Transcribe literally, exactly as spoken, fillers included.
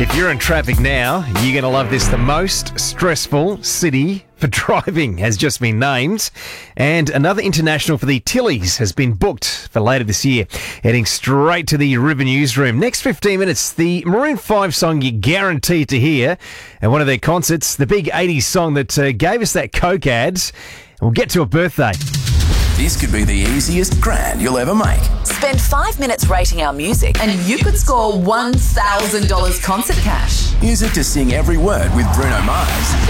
If you're in traffic now, you're going to love this. The most stressful city for driving has just been named. And another international for the Tillies has been booked for later this year. Heading straight to the River Newsroom. Next fifteen minutes, the Maroon five song you're guaranteed to hear at one of their concerts. The big eighties song that uh, gave us that Coke ads. We'll get to a birthday. This could be the easiest grand you'll ever make. Spend five minutes rating our music and you could score one thousand dollars concert cash. Use it to sing every word with Bruno Mars.